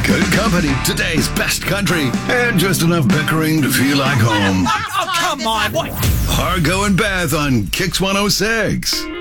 Good company, today's best country, and just enough bickering to feel like home. Oh, come on. What? Hargo and Beth on Kix 106.